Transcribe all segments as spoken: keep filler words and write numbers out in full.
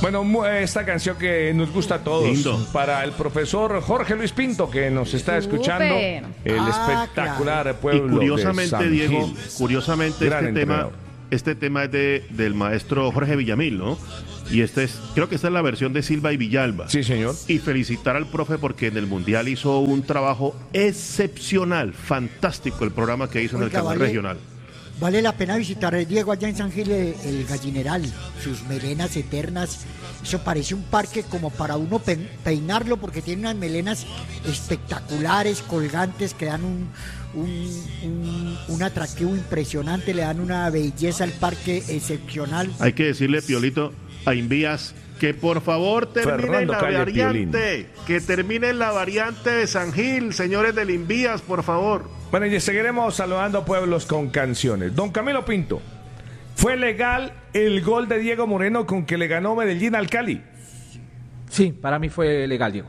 Bueno, esta canción que nos gusta a todos. Lindo. Para el profesor Jorge Luis Pinto, que nos está escuchando. El ah, espectacular claro. pueblo y curiosamente, de San Diego, Gil. curiosamente Gran este entrenador. tema, este tema es de, del maestro Jorge Villamil, ¿no? Y este es, creo que esta es la versión de Silva y Villalba. Sí, señor. Y felicitar al profe porque en el Mundial hizo un trabajo excepcional, fantástico el programa que hizo Oiga, en el canal vale, regional. Vale la pena visitar el Diego allá en San Gil, el, el Gallineral, sus melenas eternas. Eso parece un parque como para uno pe peinarlo porque tiene unas melenas espectaculares, colgantes, que dan un, un, un, un atractivo impresionante, le dan una belleza al parque excepcional. Hay que decirle, Piolito, a Invías que por favor terminen la Calle variante, Piolín. que terminen la variante de San Gil, señores del Invías, por favor. Bueno, y seguiremos saludando a pueblos con canciones. Don Camilo Pinto, ¿fue legal el gol de Diego Moreno con que le ganó Medellín al Cali? Sí, para mí fue legal, Diego.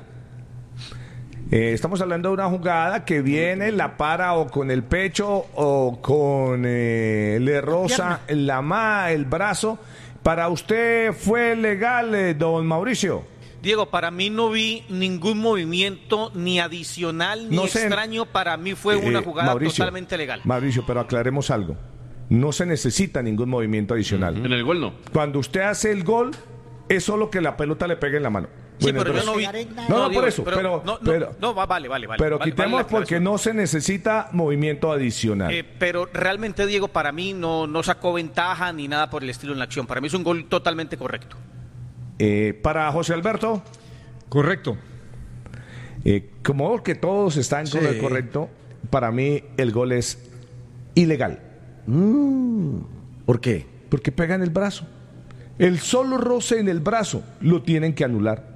Eh, estamos hablando de una jugada que viene, la para o con el pecho o con eh, le roza la mano, el brazo. ¿Para usted fue legal, eh, don Mauricio? Diego, para mí no vi ningún movimiento ni adicional ni no sé, extraño. Para mí fue eh, una jugada Mauricio, totalmente legal. Mauricio, pero aclaremos algo. No se necesita ningún movimiento adicional. Uh-huh. En el gol no. Cuando usted hace el gol, es solo que la pelota le pegue en la mano. Sí, bueno, pero yo no vi. No, no, no Diego, por eso. Pero, pero, no, no, pero, no, vale, vale, vale. Pero vale, quitemos vale porque no se necesita movimiento adicional. Eh, pero realmente, Diego, para mí no, no sacó ventaja ni nada por el estilo en la acción. Para mí es un gol totalmente correcto. Eh, para José Alberto. Correcto. Eh, como que todos están con sí. el correcto, para mí el gol es ilegal. Mm, ¿Por qué? Porque pega en el brazo. El solo roce en el brazo lo tienen que anular.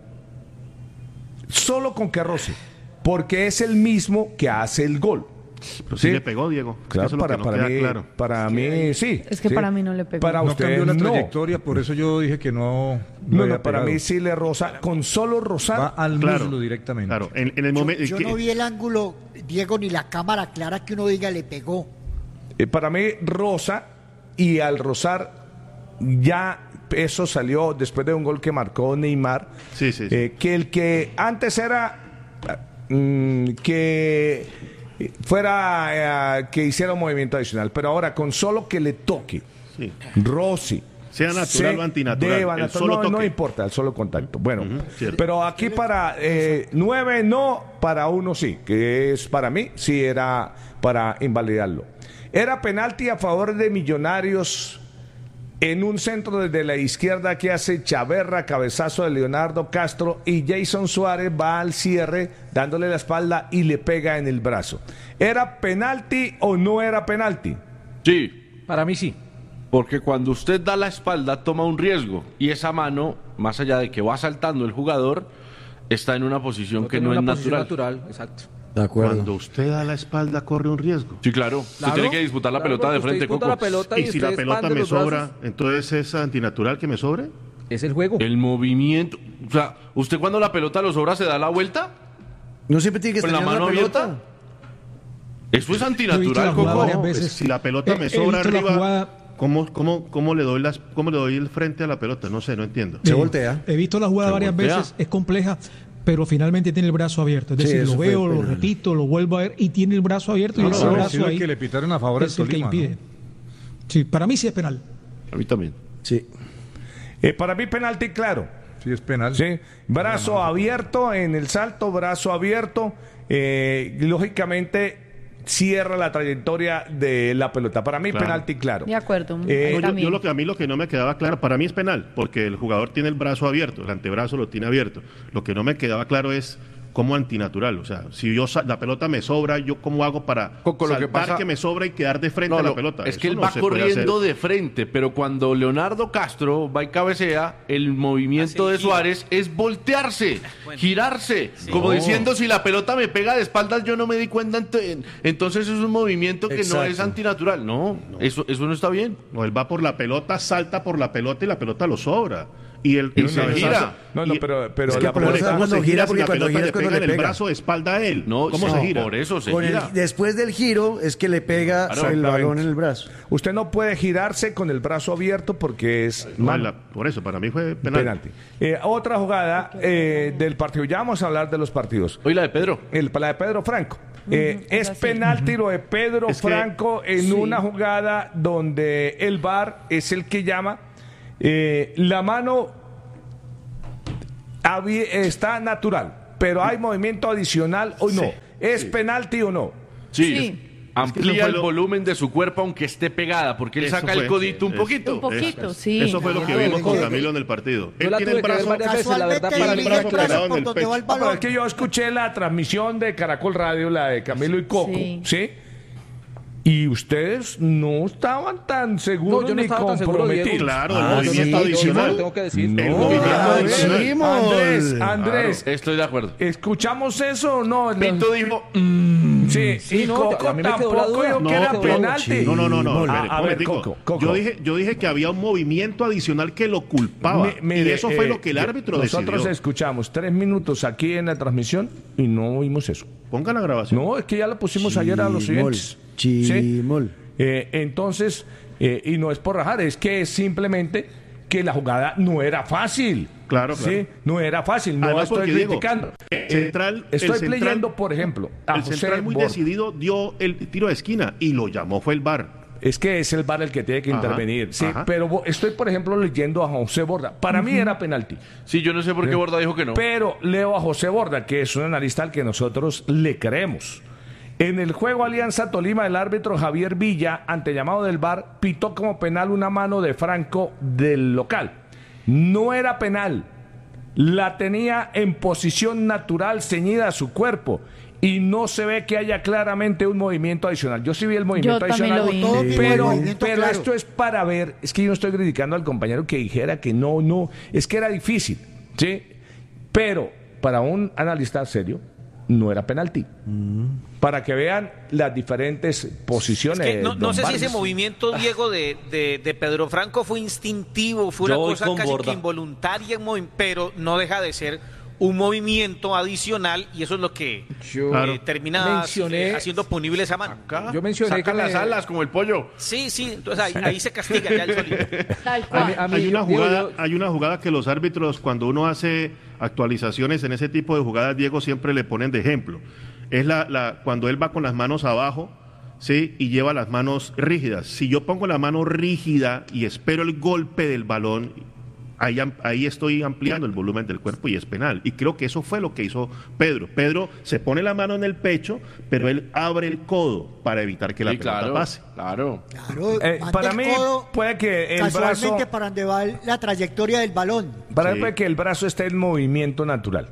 Solo con que roce. Porque es el mismo que hace el gol. Pero sí, sí le pegó, Diego. Claro, es que para, no para mí, claro. para es que, mí sí. Es que sí. para mí no le pegó. Para no usted cambió la no. trayectoria, por eso yo dije que no. No, no, no para mí sí le roza. Con solo rozar. Va al claro, muslo directamente. Claro, en, en el momento. Yo, yo no vi el ángulo, Diego, ni la cámara clara que uno diga le pegó. Eh, para mí roza y al rozar ya. Eso salió después de un gol que marcó Neymar. Sí, sí, sí. Eh, que el que antes era mm, que fuera eh, que hiciera un movimiento adicional, pero ahora con solo que le toque, sí. Rossi, sea natural o antinatural, deba, el natural, solo no, toque. no importa, el solo contacto. Bueno, uh-huh, pero aquí para eh, nueve no, para uno sí, que es para mí, sí era para invalidarlo. Era penalti a favor de Millonarios. En un centro desde la izquierda que hace Chaverra, cabezazo de Leonardo Castro y Jason Suárez va al cierre dándole la espalda y le pega en el brazo. ¿Era penalti o no era penalti? Sí. Para mí sí. Porque cuando usted da la espalda toma un riesgo y esa mano, más allá de que va saltando el jugador, está en una posición no que no es natural. natural. Exacto. De acuerdo. Cuando usted da la espalda corre un riesgo. Sí, claro. Usted claro, tiene que disputar la claro, pelota de frente, Coco. La pelota y, y si la pelota me sobra, brazos, entonces es antinatural que me sobre. Es el juego. El movimiento. O sea, ¿usted cuando la pelota lo sobra se da la vuelta? No siempre tiene que estar la mano la pelota. abierta. Eso es antinatural, Coco. No, si la pelota me sobra arriba, ¿cómo, cómo, cómo, le doy las, ¿cómo le doy el frente a la pelota? No sé, no entiendo. Se voltea. He visto la jugada se varias voltea. veces, es compleja, pero finalmente tiene el brazo abierto. Es decir, sí, lo veo, fue, lo pero... repito, lo vuelvo a ver y tiene el brazo abierto. No, y ese no, brazo ahí que le pitaron a favor es del el que Tolima, impide. ¿no? Sí, para mí sí es penal. A mí también. Sí. Eh, para mí penalti, claro. Sí, es penal. Sí. Brazo no, abierto en el salto, brazo abierto. Eh, lógicamente cierra la trayectoria de la pelota. Para mí, claro. Penalti, claro. De acuerdo. Eh, no, yo, yo lo que a mí lo que no me quedaba claro, para mí es penal, porque el jugador tiene el brazo abierto, el antebrazo lo tiene abierto. Lo que no me quedaba claro es cómo antinatural. O sea, si yo la pelota me sobra, ¿yo cómo hago para Coco, saltar lo que, pasa... que me sobra y quedar de frente no, a la no, pelota? Es Eso que él no va se puede corriendo hacer. de frente, pero cuando Leonardo Castro va y cabecea, el movimiento Así de gira. Suárez es voltearse, Bueno. girarse, Sí. como No. diciendo, si la pelota me pega de espaldas, yo no me di cuenta, ent- entonces es un movimiento que Exacto. no es antinatural. No, no, Eso, eso no está bien. No, él va por la pelota, salta por la pelota y la pelota lo sobra. Y él Y el se cabezazo- gira. No, no, y- pero, pero Es que la por eso pelota... cuando ¿cómo se gira, gira porque si la cuando pelota gira le es con pega cuando en le el pega. brazo de espalda a él. No, ¿Cómo no, se gira? por eso se Con el- gira. después del giro es que le pega Claro, el balón exactamente. en el brazo. Usted no puede girarse con el brazo abierto porque es No, mano. la- por eso, para mí fue penal. Penalti. Eh, otra jugada eh, del partido. Ya vamos a hablar de los partidos. Hoy la de Pedro. El, la de Pedro Franco. Eh, es esa sí. penalti lo de Pedro Es que- Franco en Sí. una jugada donde el V A R es el que llama. Eh, la mano habi- está natural, pero hay movimiento adicional o no. Sí, ¿Es sí. penalti o no? Sí. Sí. Amplía eso fue el lo- volumen de su cuerpo aunque esté pegada, porque él Eso saca fue, el codito un es- poquito. Un poquito, Es- sí. Eso fue lo que Claro, vimos con yo- Camilo en el partido. Yo Él la tiene tuve el que ver brazo... varias veces, la verdad, Casualmente para el mí brazo brazo pegado pegado en por el donde pecho. va el Ah, pero balón. es que yo escuché la transmisión de Caracol Radio, la de Camilo y Coco, ¿sí? Sí. Y ustedes no estaban tan seguros No, yo no ni estaba tan seguro, Diego. comprometidos. Claro, el Ah, movimiento sí, Yo adicional. tengo que decir. No, El movimiento a ver, adicional. Andrés, Andrés, Estoy de acuerdo. ¿escuchamos eso o no? Pinto dijo, Sí, Sí, y no, Coco a mí me quedó la tampoco duda. dijo No, que era no, penalti. No, no, no, no. A- espere, a, un ver, momentico. Coco, Coco. Yo dije, yo dije que había un movimiento adicional que lo culpaba. Mi- mire, y eso fue eh, lo que el árbitro Nosotros decidió. escuchamos tres minutos aquí en la transmisión y no oímos eso. Ponga la grabación. No, es que ya lo pusimos ayer a los Chimol, siguientes. ¿Sí? chimol. Eh, entonces, eh, y no es por rajar, es que es simplemente que la jugada no era fácil. Claro, Sí, claro. no era fácil, no Además, estoy porque, Diego, criticando. el central- Eh, estoy el central- leyendo, por ejemplo, a El José central muy Borda. decidido dio el tiro de esquina y lo llamó, fue el V A R. Es que es el V A R el que tiene que Ajá, intervenir. Sí, ajá. pero bo- estoy, por ejemplo, leyendo a José Borda. Para mí era penalti. sí, yo no sé por qué Borda dijo que no. Pero leo a José Borda, que es un analista al que nosotros le creemos. En el juego Alianza Tolima, el árbitro Javier Villa, ante llamado del V A R, pitó como penal una mano de Franco del local. No era penal. La tenía en posición natural, ceñida a su cuerpo. Y no se ve que haya claramente un movimiento adicional. Yo sí vi el movimiento Yo también adicional. lo vi. Todos vimos el Pero, movimiento pero claro. esto es para ver. Es que yo no estoy criticando al compañero que dijera que no, no. Es que era difícil. ¿Sí? Pero para un analista serio, no era penalti. Para que vean las diferentes Es posiciones. que no, no don sé si ese Vargas. movimiento, Diego, de, de, de Pedro Franco fue instintivo, fue Yo una voy cosa con casi Borda. que involuntaria, movi- pero no deja de ser un movimiento adicional y eso es lo que Yo eh, Claro. termina mencioné- eh, haciendo punible esa mano. Acá, Yo mencioné saca que las me- alas como el pollo. Sí, sí, entonces ahí, ahí se castiga ya el solito. Tal A cual. mí- a mí- Hay una, Diego, jugada, yo- hay una jugada que los árbitros, cuando uno hace actualizaciones en ese tipo de jugadas, Diego, siempre le ponen de ejemplo. Es la, la cuando él va con las manos abajo, ¿sí? Y lleva las manos rígidas. Si yo pongo la mano rígida y espero el golpe del balón, ahí, am- ahí estoy ampliando el volumen del cuerpo y es penal. Y creo que eso fue lo que hizo Pedro. Pedro se pone la mano en el pecho, pero él abre el codo para evitar que la Sí, pelota claro, pase. claro. Claro, Eh, manda para el mí codo puede que el casualmente brazo- para donde va la trayectoria del balón. Para Sí. mí puede que el brazo esté en movimiento natural.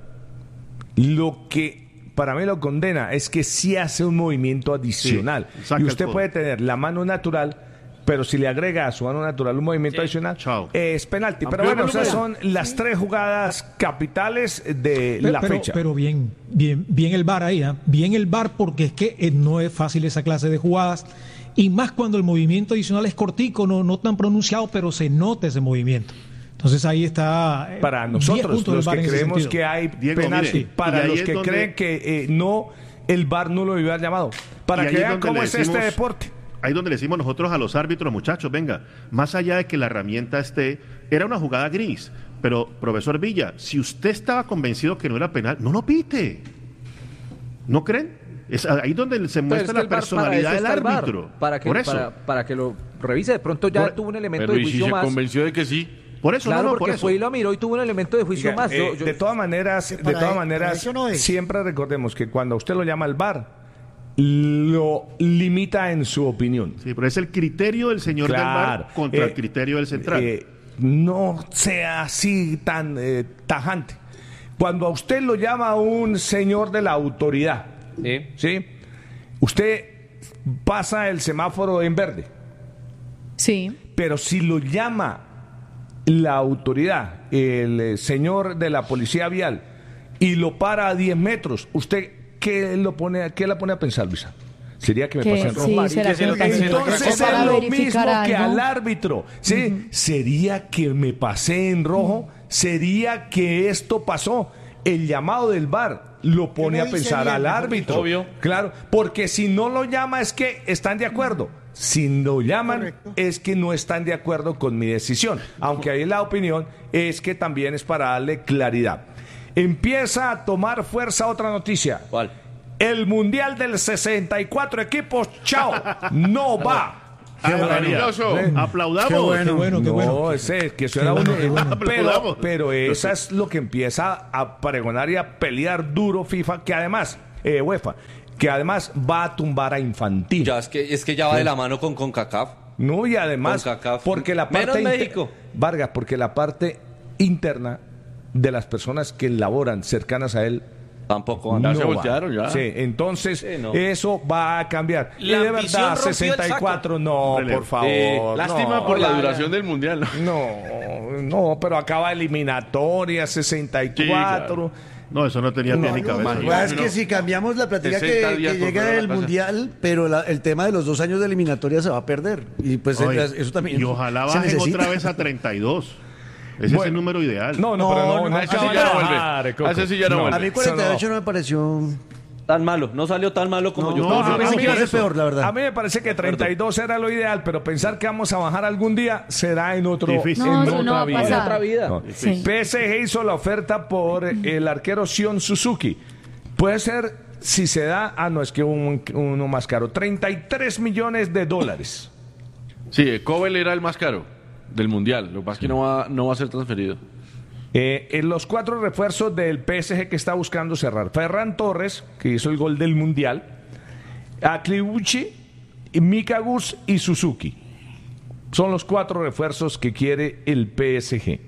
Lo que para mí lo condena es que sí hace un movimiento adicional. Sí, saca y el usted codo. puede tener la mano natural, pero si le agrega a su mano natural un movimiento Sí. adicional, Chao. es penalti. Pero Amplió bueno, el esas volumen. son las tres jugadas capitales de Pero, la pero- fecha. pero bien, bien, bien el V A R ahí, ¿ah? Bien el V A R porque es que eh, no es fácil esa clase de jugadas y más cuando el movimiento adicional es cortico, no, no tan pronunciado, pero se nota ese movimiento. Entonces ahí está. eh, Para diez nosotros, puntos del los V A R que en ese creemos sentido. que hay Diego, penalti, mire, y para ahí los es que donde- creen que eh, no, el V A R no lo hubiera llamado. Para Y ahí que es vean donde cómo le es este decimos- deporte. Ahí donde le decimos nosotros a los árbitros, muchachos, venga, más allá de que la herramienta esté, era una jugada gris, pero profesor Villa, si usted estaba convencido que no era penal, no lo pite. ¿No creen? Es ahí donde se Pero muestra es que la el V A R, personalidad para eso del está el V A R, árbitro. Para que, por eso, para, para que lo revise. De pronto ya Por- tuvo un elemento Pero de ¿y si juicio se más. convenció de que sí? por eso, Claro, no, no, porque por eso. fue y lo miró y tuvo un elemento de juicio Oiga, más. eh, Yo- yo- de todas maneras, de para- todas para maneras, eso no es. siempre recordemos que cuando usted lo llama al V A R, lo limita en su opinión. Sí, pero es el criterio del señor del V A Claro. R contra Eh, el criterio del central. eh, no sea así tan eh, tajante. Cuando a usted lo llama un señor de la autoridad, Sí. ¿sí? Usted pasa el semáforo en verde, Sí. pero si lo llama la autoridad, el eh, señor de la policía vial, y lo para a diez metros, ¿usted qué lo pone, qué la pone a pensar, Luisa? Sería que me Que pasa en rojo. sí, será que me pasé en rojo. Entonces es Para lo verificar mismo que algo. al árbitro. ¿Sí? ¿Sería que me pasé en rojo? ¿Sería que esto pasó? el llamado del V A R lo pone a pensar al árbitro. Obvio. Claro, porque si no lo llama es que están de acuerdo. Si lo llaman Correcto. Es que no están de acuerdo con mi decisión. Aunque ahí la opinión es que también es para darle claridad. Empieza a tomar fuerza otra noticia. ¿Cuál? El Mundial del sesenta y cuatro equipos, chao, no va. Qué maravilloso. Aplaudamos. Qué bueno, qué bueno. Qué bueno. No, ese, que eso era bueno, uno. bueno. Pero, pero esa es lo que empieza a pregonar y a pelear duro FIFA, que además, eh, UEFA, que además va a tumbar a Infantino. Ya, es que, es que ya va de la mano con CONCACAF. No, y además, CONCACAF. porque la parte. Menos México. Vargas, porque la parte interna de las personas que laboran cercanas a él. Tampoco van Ya a se va. voltearon, ya. Sí, entonces Sí, no. eso va a cambiar. La y de ambición verdad, rompió el sesenta y cuatro, saco. no, Relevo. por favor. Eh, lástima no, por la ya, duración ya. del mundial, ¿no? No, no, pero acaba eliminatoria, sesenta y cuatro. Sí, No, eso no tenía pie ni cabeza. Lo que pasa es que si cambiamos la plática que, sesenta días que por llega fuera de el la casa. mundial, pero la- el tema de los dos años de eliminatoria se va a perder. Y pues Oye, el- eso también y ojalá se bajen necesita. otra vez a treinta y dos. Ese es Bueno. el número ideal. No, no, No, pero no, no, no, ese se sí van ya a no vuelve. bajar, Coco. Ese sí ya no vuelve. A mí cuarenta y ocho no me pareció... Tan malo, no salió tan malo como No, yo no, pensé. yo pensé a que mí iba a ser eso- peor, la verdad. A mí me parece que treinta y dos era lo ideal, pero pensar que vamos a bajar algún día será en otro Difícil. No, en eso no va otra a vida. pasar. Otra vida. No. Sí. P S G hizo la oferta por el arquero Sion Suzuki. Puede ser, si se da, ah, no, es que un, uno más caro, treinta y tres millones de dólares. Sí, Kobel era el más caro del mundial. Lo que pasa es que no va, no va a ser transferido. Eh, en los cuatro refuerzos del P S G que está buscando cerrar: Ferran Torres, que hizo el gol del Mundial, Aklibuchi, Mika Gus y Suzuki. Son los cuatro refuerzos que quiere el P S G.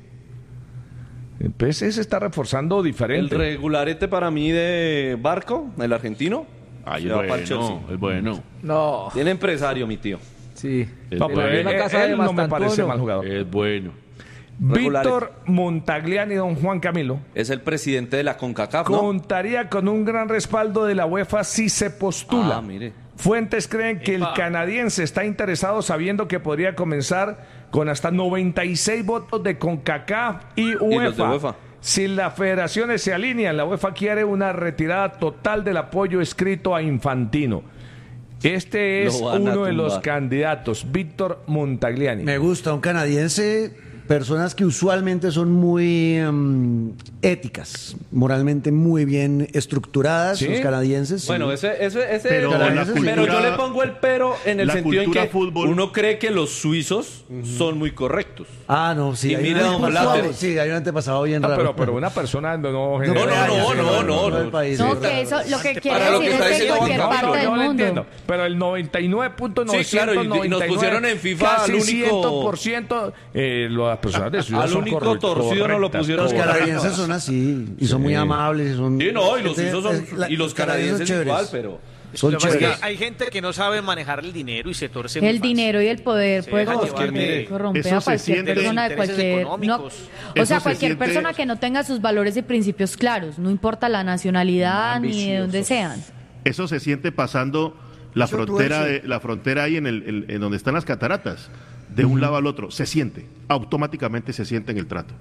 El P S G se está reforzando El diferente. regularete para mí de Barco, el argentino. Ay, se es va para el Chelsea. bueno, es bueno. No, Tiene empresario, mi tío. sí. No, pero Pero él, una casa él de no me Mastantuono. parece mal jugador. Es bueno. Víctor Montagliani y don Juan Camilo Es el presidente de la CONCACAF, ¿no? contaría con un gran respaldo de la UEFA si se postula. Ah, mire. Fuentes creen que el Epa. canadiense está interesado sabiendo que podría comenzar con hasta noventa y seis votos de CONCACAF y UEFA. los de UEFA. Si las federaciones se alinean, la UEFA quiere una retirada total del apoyo escrito a Infantino. Este es Lo van a uno de los tumbar. candidatos, Víctor Montagliani. Me gusta, un canadiense, personas que usualmente son muy em, éticas, moralmente muy bien estructuradas, ¿Sí? los canadienses. sí. Bueno, ese, ese, ese Pero pero, la cultura- yo le pongo el pero en el la sentido en cultura que fútbol- uno cree que los suizos son muy correctos. Ah, no, sí, Y hay, mira, un don antepasado, Blatter. sí, hay un antepasado bien Ah, raro. pero, pero una persona no, no, No, genera- no, no, no, no, no. del país, No, sí. que eso lo que quiere Para lo que decir está es que diciendo cualquier Juan parte Camilo, del yo lo mundo. entiendo, pero el noventa y nueve punto nueve Sí, claro, y- y nos pusieron en FIFA casi al único- cien por ciento eh, las personas de ciudad Al son único corre- torcido no lo correctas, pusieron. Los correctas. canadienses son así, y son muy amables. Y son, Sí, no, y los gente- suizos son, es- la- y los canadienses son igual, chéveres. pero... Son Lo que pasa es chéveres. que hay gente que no sabe manejar el dinero y se torce muy El fácil. dinero y el poder Se puede deja corromper, llevar de- corromper eso a se cualquier siente- persona de intereses cualquier no, económicos. o Eso sea se cualquier siente- persona que no tenga sus valores y principios claros, no importa la nacionalidad ni de dónde sean. Eso se siente pasando la Eso frontera, tuerce. de, la frontera ahí en, el, el- en donde están las cataratas, de un lado al otro. Se siente, automáticamente se siente en el trato.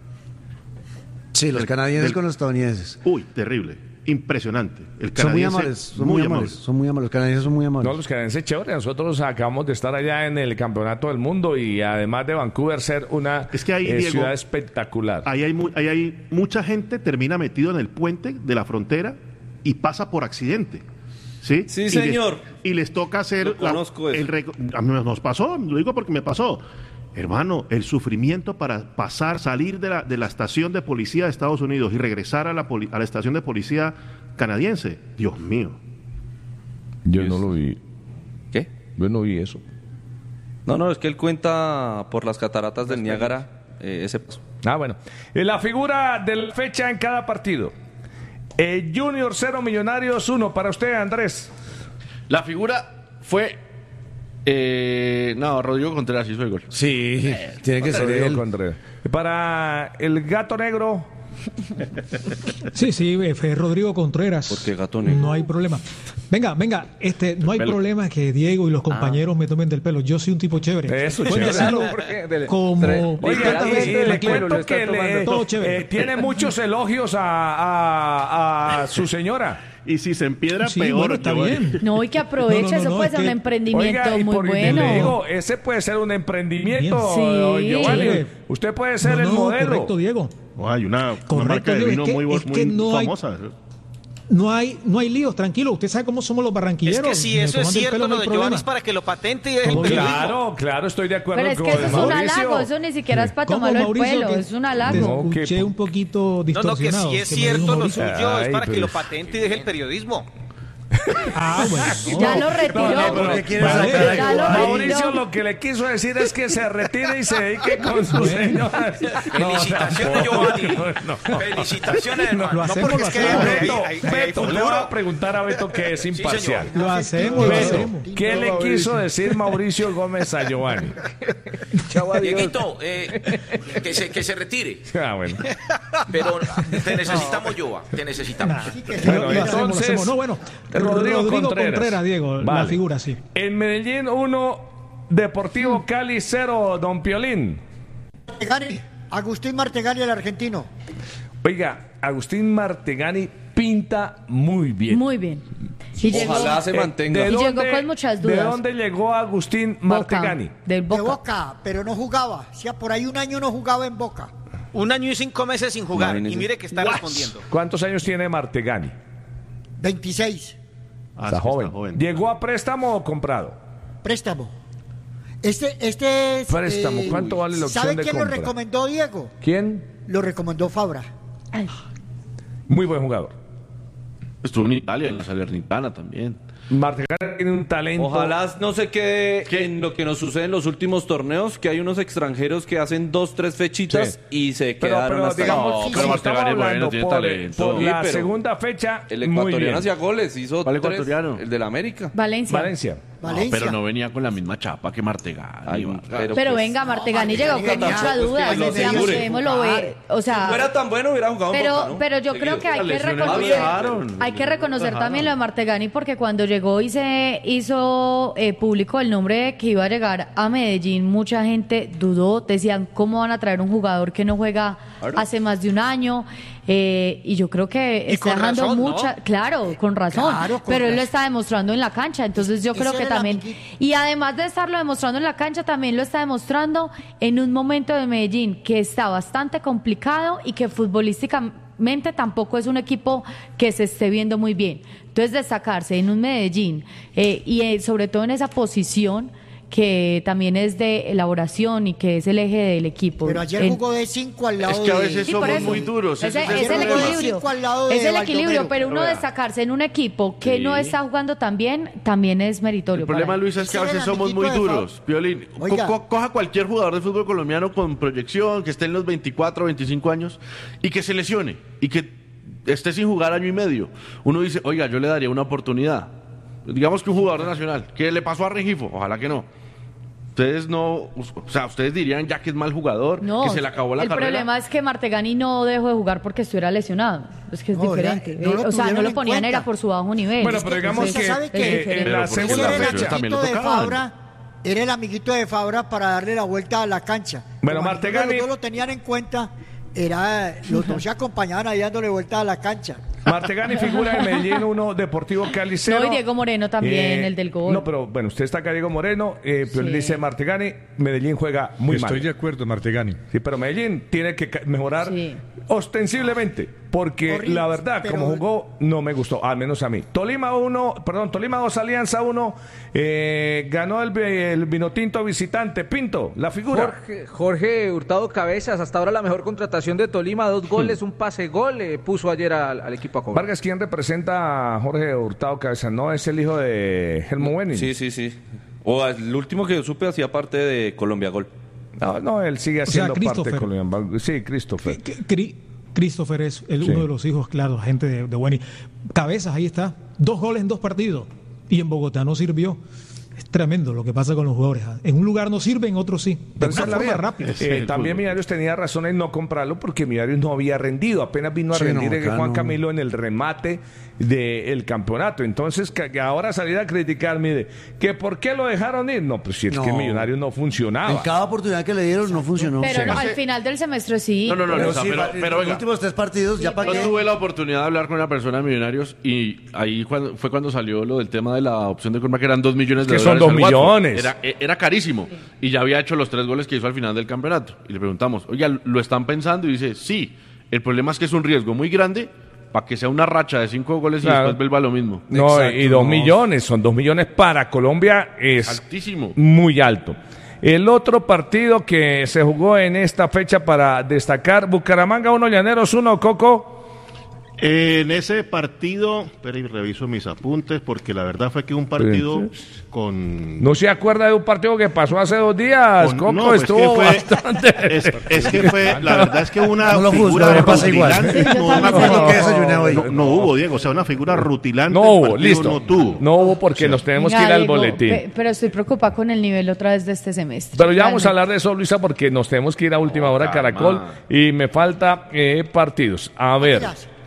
Sí, los canadienses del- con los estadounidenses. Uy, terrible, impresionante. El Son muy canadiense, amables, son muy, amables, son muy amables. Los canadienses son muy amables. No, los canadienses chévere. Nosotros acabamos de estar allá en el campeonato del mundo y además de Vancouver ser una Es que ahí, eh, Diego, ciudad espectacular. Ahí hay, mu- ahí hay mucha gente termina metido en el puente de la frontera y pasa por accidente. ¿Sí? Sí, Y les- señor. y les toca hacer... Lo conozco eso. el reco- a mí nos pasó, lo digo porque me pasó. Hermano, el sufrimiento para pasar, salir de la, de la estación de policía de Estados Unidos y regresar a la, poli- a la estación de policía canadiense. Dios mío. Yo no lo vi. ¿Qué? Yo no vi eso. No, no, es que él cuenta por las cataratas del Niágara eh, ese paso. Ah, bueno. Eh, La figura de la fecha en cada partido. Eh, Junior cero, Millonarios uno. Para usted, Andrés. La figura fue... Eh, no, Rodrigo Contreras hizo el gol. Sí, tiene que ser Rodrigo él. Contreras. Para el Gato Negro. Sí, sí, fue Rodrigo Contreras. Porque Gatones. No hay problema. Venga, venga, este, no hay Pelo. problema que Diego y los compañeros me tomen del pelo. Yo soy un tipo chévere. Eso, Pueden chévere. decirlo Porque de- como... tre- Oiga, y, y le Tranquilo, lo cuento está que le, tomando todo chévere. eh, tiene muchos elogios a, a, a su señora. Y si se empiedra, Sí, peor. bueno, está Giovanni. bien. No, y que aproveche, No, no, no, eso no, puede es ser un que- emprendimiento Oiga, y muy por- bueno. le digo, ese puede ser un emprendimiento, Sí. don Giovanni. Sí. Usted puede ser No, el no, modelo. correcto, Diego. Oh, hay una, una Correcto, marca de Diego, es vino que- muy, es muy que no hay- famosa. No hay, no hay líos, tranquilo. Usted sabe cómo somos los Es barranquilleros. que si Me eso es toman del cierto, pelo, no lo hay de Giovanni problema. es para que lo patente y deje el Todo bien. periodismo. Claro, claro, estoy de acuerdo Pero es con que eso es un Mauricio. halago, eso ni siquiera es para ¿Cómo, tomarlo el Mauricio, pelo, que es un te halago. No, que- escuché un poquito No, no, que distorsionado. si es que me dijo cierto, lo Mauricio. suyo es Ay, para que pero- lo patente y deje el periodismo. Ah, bueno. no. Ya lo retiró. No, no, pero ¿qué quiere Vale. sacar? Ya lo Mauricio retiró. lo que le quiso decir es que se retire y se dedique con su señora. Felicitaciones, Giovanni. Felicitaciones, hermano. Lo No, hacemos, porque lo es que hacemos. hay- Beto, hay- hay Beto, le futuro. voy a preguntar a Beto que es imparcial. Lo hacemos, lo Beto, hacemos. ¿qué le quiso decir Mauricio Gómez a Giovanni? Chao, adiós. Dieguito, eh, que, se, que se retire. Ah, bueno. Pero te necesitamos, Joa. Te necesitamos. Bueno, Lo hacemos, lo entonces, hacemos. No, bueno, Rodrigo, Contreras. Diego, la Vale. figura, sí. En Medellín uno, Deportivo Cali cero, don Piolín. Martegani, Agustín Martegani, el argentino. Oiga, Agustín Martegani pinta muy bien. Muy bien. Y llegó, Ojalá se Eh, mantenga. ¿de Y llegó dónde- con muchas ¿De dudas. dónde llegó Agustín Boca, Martegani? del De Boca. Boca, pero no jugaba. O sea, por ahí un año no jugaba en Boca. Un año y cinco meses sin jugar. Imagínese. Y mire que está respondiendo. ¿Cuántos años tiene Martegani? veintiséis. Ah, Está sí, joven. ¿Llegó a préstamo o comprado? Préstamo. Este, este es. Préstamo, ¿cuánto vale la opción ¿Sabe de quién compra? lo recomendó, Diego? ¿Quién? Lo recomendó Fabra. Muy buen jugador. Estuvo en Italia, en la Salernitana también. Martegani tiene un talento. Ojalá no se quede en lo que nos sucede en los últimos torneos, que hay unos extranjeros que hacen dos, tres fechitas Sí. y se Pero, quedaron pero hasta digamos, No, si pero estamos Martegani, bueno, hablando tiene por, talento. por Sí, la pero segunda fecha, el muy ecuatoriano bien. hacía goles, hizo ¿Cuál tres, ecuatoriano? el del América. Valencia. Valencia. Valencia. No, pero no venía con la misma chapa que Martegani. Ay, Vargas. pero, Pero pues, venga, Martegani No, llegó Martegani con venía- mucha duda. pues que lo Decíamos, asegure. démoslo ver. O sea, si fuera tan bueno hubiera jugado en pero, Boca, ¿no? pero yo creo que hay que lesiones reconocer, dejaron. hay que reconocer también lo de Martegani, porque cuando llegó y se hizo eh, público el nombre de que iba a llegar a Medellín, mucha gente dudó, decían cómo van a traer un jugador que no juega hace más de un año, eh, y yo creo que Y está con dejando razón, ¿no? mucha, claro, con razón, Claro, con pero él lo razón. está demostrando en la cancha, entonces yo Ese creo que era el también, amiguito. y además de estarlo demostrando en la cancha, también lo está demostrando en un momento de Medellín que está bastante complicado y que futbolísticamente tampoco es un equipo que se esté viendo muy bien. Entonces, destacarse en un Medellín eh, y eh, sobre todo en esa posición que también es de elaboración y que es el eje del equipo. Pero ayer En- jugó de cinco al lado Es que a de- veces Sí, por somos eso. muy duros. Ese- ese es, es el el problema. equilibrio. Cinco al lado de Es el Baldomero. equilibrio, pero uno Vea. destacarse en un equipo que Sí. no está jugando tan bien también es meritorio. El problema, para él. Luis, es que a Ese era veces el somos amiguito muy de Fa- duros. Piolín, co- Oiga. co- coja cualquier jugador de fútbol colombiano con proyección, que esté en los veinticuatro, veinticinco años, y que se lesione, y que esté sin jugar año y medio. Uno dice, oiga, yo le daría una oportunidad. Digamos que un jugador de Nacional, ¿qué le pasó a Rengifo? Ojalá que no. Ustedes no, o sea, ustedes dirían ya que es mal jugador, No, que se le acabó la el carrera. problema es que Martegani no dejó de jugar porque estuviera lesionado. Es que es No, diferente. era- no lo Eh, o sea, no tuvieron lo en ponían cuenta. era por su bajo nivel. Bueno, pero digamos usted que sabe que- eh, diferente. en Pero la porque Ese segunda era el fecha fecha. también amiguito le de tocaban. Fabra, era el amiguito de Fabra para darle la vuelta a la cancha. Bueno, Como Martegani- ninguno de los dos lo tenían en cuenta, era, los dos se acompañaban ahí dándole vuelta a la cancha. Martegani figura en Medellín uno, Deportivo Cali cero. No, y Diego Moreno también, el del gol. No, pero bueno, usted está acá, Diego Moreno, eh, pero Sí. dice Martegani, Medellín juega muy Estoy mal. de acuerdo, Martegani. Sí, pero Medellín tiene que ca- mejorar Sí. ostensiblemente, porque Horrible, la verdad, pero- como jugó, no me gustó, al menos a mí. Tolima uno, perdón, Tolima dos, Alianza uno, eh, ganó el, el Vinotinto visitante, Pinto, la figura. Jorge, Jorge Hurtado Cabezas, hasta ahora la mejor contratación de Tolima, dos goles, un pase gol, eh, puso ayer al, al equipo a cobrar. Vargas, ¿quién representa a Jorge Hurtado Cabeza? ¿No es el hijo de Helmo Wenning? Sí, sí, sí. O el último que yo supe hacía parte de Colombia Gol. No, no, él sigue O sea, haciendo parte de Christopher. Colombia. Sí, Christopher. Que- Cri- Christopher es el- Sí. uno de los hijos, claro, gente de, de Wenny. Cabezas, ahí está. Dos goles en dos partidos. Y en Bogotá no sirvió. Es tremendo lo que pasa con los jugadores. En un lugar no sirve, en otro sí. Pero de esa una es la forma vida. rápida. Eh, también Millonarios tenía razón en no comprarlo porque Millonarios no había rendido. Apenas vino a Sí, rendir no, eh, acá Juan no. Camilo en el remate del campeonato. Entonces, que, que ahora salir a criticar, mire, que por qué lo dejaron ir. No, pues si es No. que Millonarios no funcionaba. En cada oportunidad que le dieron no funcionó. Pero Sí. no, al final del semestre sí. No, no, no, Pero no, o sea, sí, pero, va- pero los oiga, últimos tres partidos ya para yo qué. tuve la oportunidad de hablar con una persona de Millonarios y ahí cuando, fue cuando salió lo del tema de la opción de Colma, que eran dos millones de Que son dólares. dos al Watford. millones. Era, era carísimo y ya había hecho los tres goles que hizo al final del campeonato. Y le preguntamos, oiga, ¿lo están pensando? Y dice, sí, el problema es que es un riesgo muy grande para que sea una racha de cinco goles Claro. y después vuelva lo mismo. No, Exacto, y dos no. millones, son dos millones para Colombia, es Altísimo. muy alto. El otro partido que se jugó en esta fecha para destacar, Bucaramanga uno, Llaneros uno, Coco. En ese partido, espera y reviso mis apuntes, porque la verdad fue que un partido con... ¿No se acuerda de un partido que pasó hace dos días? con- Coco no, pues estuvo que fue- bastante... Es, es que fue, la verdad es que una No lo juzgo, figura me pasa igual. rutilante, Yo no, también una sé. figura- ¿Qué desayuné hoy? no, no hubo, Diego, o sea, una figura rutilante. No el hubo, partido listo. No tuvo. No hubo porque nos tenemos que ir Venga, al Diego, boletín. pe- Pero estoy preocupada con el nivel otra vez de este semestre. Pero ya vamos a Realmente. hablar de eso, Luisa, porque nos tenemos que ir a última hora, calma. Caracol, y me falta eh, partidos. A ver,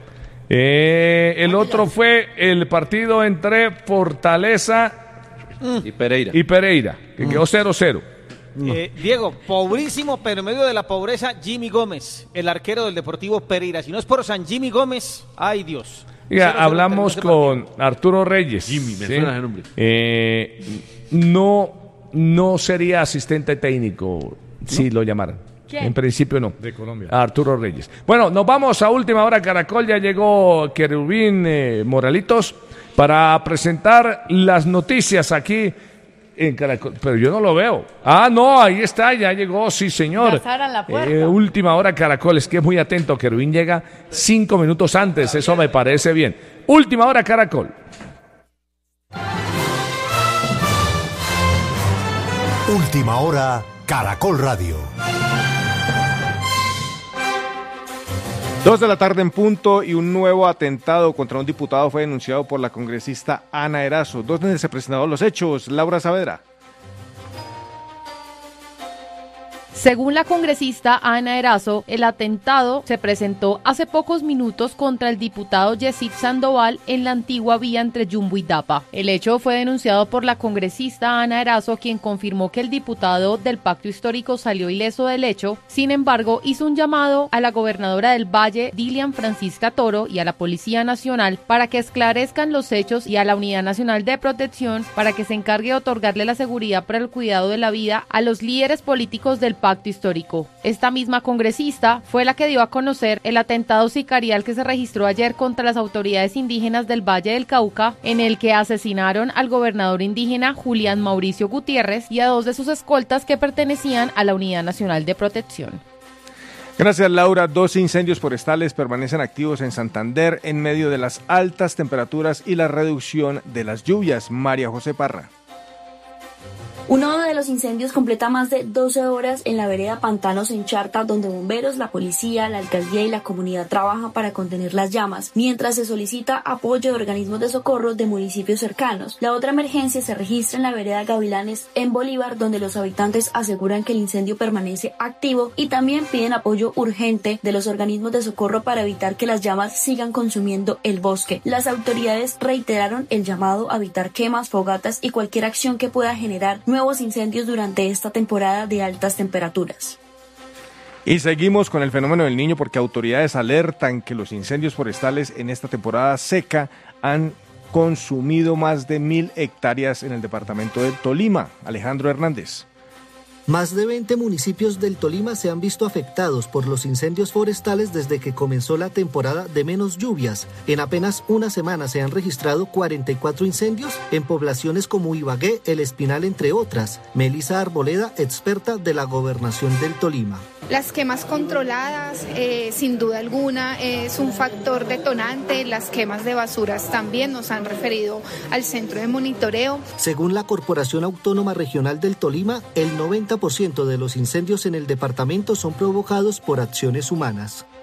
eh, el otro fue el partido entre Fortaleza Y Pereira. y Pereira, que quedó cero cero. Eh, Diego, pobrísimo, pero en medio de la pobreza, Jimmy Gómez, el arquero del Deportivo Pereira. Si no es por San Jimmy Gómez, ay Dios. Mira, cero cero hablamos terminó ese con Arturo Reyes. Jimmy, me ¿sí? suena ese nombre. Eh, no, no sería asistente técnico si lo llamaran. ¿Quién? En principio no. De Colombia. Arturo Reyes. Bueno, nos vamos a última hora, Caracol. Ya llegó Querubín eh, Moralitos para presentar las noticias aquí en Caracol. Pero yo no lo veo. Ah, no, ahí está, ya llegó, sí, señor. Ya cerran la puerta. Eh, última hora, Caracol. Es que es muy atento. Querubín llega cinco minutos antes. Eso me parece bien. Última hora, Caracol. Última hora, Caracol Radio. Dos de la tarde en punto y un nuevo atentado contra un diputado fue denunciado por la congresista Ana Erazo. ¿Dónde se presentaron los hechos? Laura Saavedra. Según la congresista Ana Erazo, el atentado se presentó hace pocos minutos contra el diputado Yesid Sandoval en la antigua vía entre Yumbo y Dapa. El hecho fue denunciado por la congresista Ana Erazo, quien confirmó que el diputado del Pacto Histórico salió ileso del hecho. Sin embargo, hizo un llamado a la gobernadora del Valle, Dilian Francisca Toro, y a la Policía Nacional para que esclarezcan los hechos y a la Unidad Nacional de Protección para que se encargue de otorgarle la seguridad para el cuidado de la vida a los líderes políticos del Pacto Histórico. Esta misma congresista fue la que dio a conocer el atentado sicarial que se registró ayer contra las autoridades indígenas del Valle del Cauca, en el que asesinaron al gobernador indígena Julián Mauricio Gutiérrez y a dos de sus escoltas que pertenecían a la Unidad Nacional de Protección. Gracias, Laura. Dos incendios forestales permanecen activos en Santander en medio de las altas temperaturas y la reducción de las lluvias. María José Parra. Uno de los incendios completa más de doce horas en la vereda Pantanos en Charta, donde bomberos, la policía, la alcaldía y la comunidad trabajan para contener las llamas, mientras se solicita apoyo de organismos de socorro de municipios cercanos. La otra emergencia se registra en la vereda Gavilanes en Bolívar, donde los habitantes aseguran que el incendio permanece activo y también piden apoyo urgente de los organismos de socorro para evitar que las llamas sigan consumiendo el bosque. Las autoridades reiteraron el llamado a evitar quemas, fogatas y cualquier acción que pueda generar nuevos incendios durante esta temporada de altas temperaturas. Y seguimos con el fenómeno del Niño porque autoridades alertan que los incendios forestales en esta temporada seca han consumido más de mil hectáreas en el departamento del Tolima. Alejandro Hernández. Más de veinte municipios del Tolima se han visto afectados por los incendios forestales desde que comenzó la temporada de menos lluvias. En apenas una semana se han registrado cuarenta y cuatro incendios en poblaciones como Ibagué, El Espinal, entre otras. Melisa Arboleda, experta de la Gobernación del Tolima. Las quemas controladas, eh, sin duda alguna, es un factor detonante. Las quemas de basuras también nos han referido al centro de monitoreo. Según la Corporación Autónoma Regional del Tolima, el noventa por ciento de los incendios en el departamento son provocados por acciones humanas.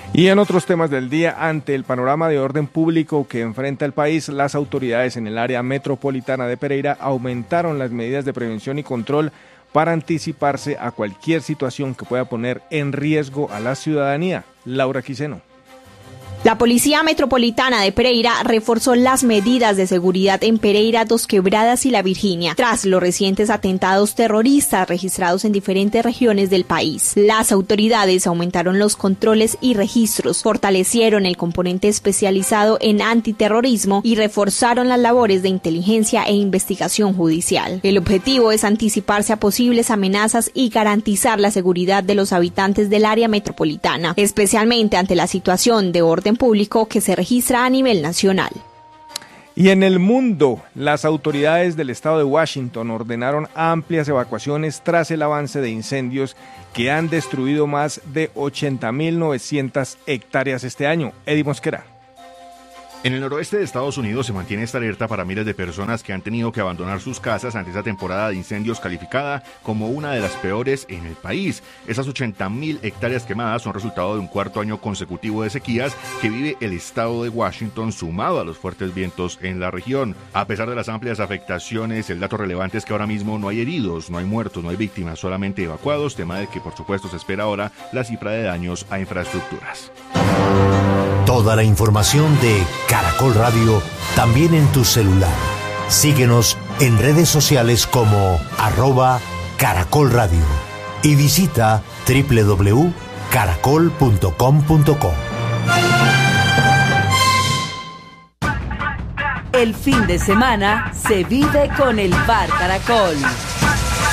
Y en otros temas del día, ante el panorama de orden público que enfrenta el país, las autoridades en el área metropolitana de Pereira aumentaron las medidas de prevención y control para anticiparse a cualquier situación que pueda poner en riesgo a la ciudadanía. Laura Quiseno. La Policía Metropolitana de Pereira reforzó las medidas de seguridad en Pereira, Dos Quebradas y La Virginia, tras los recientes atentados terroristas registrados en diferentes regiones del país. Las autoridades aumentaron los controles y registros, fortalecieron el componente especializado en antiterrorismo y reforzaron las labores de inteligencia e investigación judicial. El objetivo es anticiparse a posibles amenazas y garantizar la seguridad de los habitantes del área metropolitana, especialmente ante la situación de orden público que se registra a nivel nacional. Y en el mundo, las autoridades del estado de Washington ordenaron amplias evacuaciones tras el avance de incendios que han destruido más de ochenta mil novecientas hectáreas este año. Eddie Mosquera. En el noroeste de Estados Unidos se mantiene esta alerta para miles de personas que han tenido que abandonar sus casas ante esta temporada de incendios calificada como una de las peores en el país. Esas ochenta mil hectáreas quemadas son resultado de un cuarto año consecutivo de sequías que vive el estado de Washington, sumado a los fuertes vientos en la región. A pesar de las amplias afectaciones, el dato relevante es que ahora mismo no hay heridos, no hay muertos, no hay víctimas, solamente evacuados, tema del que por supuesto se espera ahora la cifra de daños a infraestructuras. Toda la información de Caracol Radio también en tu celular. Síguenos en redes sociales como arroba Caracol Radio y visita doble u doble u doble u punto caracol punto com punto co. El fin de semana se vive con el Bar Caracol.